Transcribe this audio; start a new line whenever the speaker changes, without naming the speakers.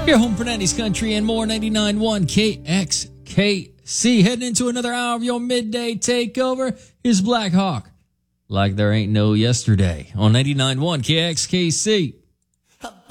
Your home for 90s country and more. 99.1 KXKC. Heading into another hour of your midday takeover. Here's Black Hawk. Like there ain't no yesterday on 99.1 KXKC.